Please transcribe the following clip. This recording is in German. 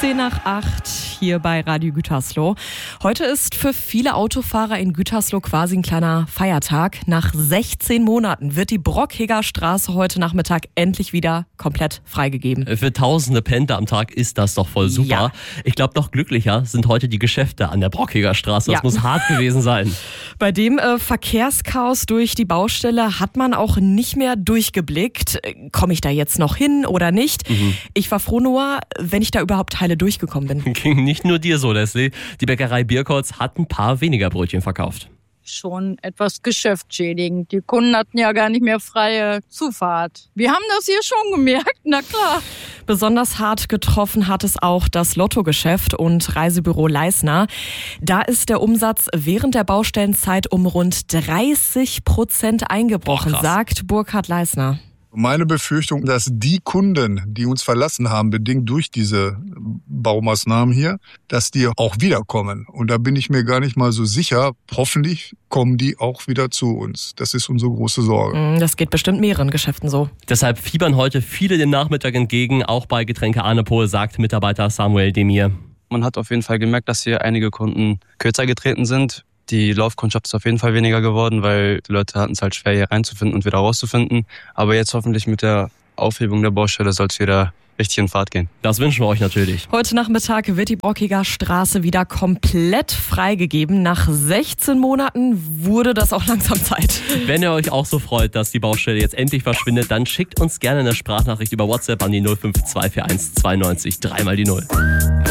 8:10 hier bei Radio Gütersloh. Heute ist für viele Autofahrer in Gütersloh quasi ein kleiner Feiertag. Nach 16 Monaten wird die Brockheger Straße heute Nachmittag endlich wieder komplett freigegeben. Für tausende Pendler am Tag ist das doch voll super. Ja. Ich glaube, noch glücklicher sind heute die Geschäfte an der Brockheger Straße. Das Ja. muss hart gewesen sein. Bei dem Verkehrschaos durch die Baustelle hat man auch nicht mehr durchgeblickt. Komme ich da jetzt noch hin oder nicht? Ich war froh nur, wenn ich da überhaupt heile durchgekommen bin. Ging nicht nur dir so, Leslie. Die Bäckerei Birkholz hat ein paar weniger Brötchen verkauft. Schon etwas geschäftsschädigend. Die Kunden hatten ja gar nicht mehr freie Zufahrt. Wir haben das hier schon gemerkt, na klar. Besonders hart getroffen hat es auch das Lottogeschäft und Reisebüro Leisner. Da ist der Umsatz während der Baustellenzeit um rund 30% eingebrochen, Boah, krass. sagt Burkhard Leisner. Meine Befürchtung, dass die Kunden, die uns verlassen haben, bedingt durch diese Baumaßnahmen hier, dass die auch wiederkommen. Und da bin ich mir gar nicht mal so sicher. Hoffentlich kommen die auch wieder zu uns. Das ist unsere große Sorge. Das geht bestimmt mehreren Geschäften so. Deshalb fiebern heute viele dem Nachmittag entgegen, auch bei Getränke Arnepohl, sagt Mitarbeiter Samuel Demir. Man hat auf jeden Fall gemerkt, dass hier einige Kunden kürzer getreten sind. Die Laufkundschaft ist auf jeden Fall weniger geworden, weil die Leute hatten es halt schwer, hier reinzufinden und wieder rauszufinden. Aber jetzt hoffentlich mit der Aufhebung der Baustelle soll es wieder richtig in Fahrt gehen. Das wünschen wir euch natürlich. Heute Nachmittag wird die Brockheger Straße wieder komplett freigegeben. Nach 16 Monaten wurde das auch langsam Zeit. Wenn ihr euch auch so freut, dass die Baustelle jetzt endlich verschwindet, dann schickt uns gerne eine Sprachnachricht über WhatsApp an die 05241 92 3 mal die 0.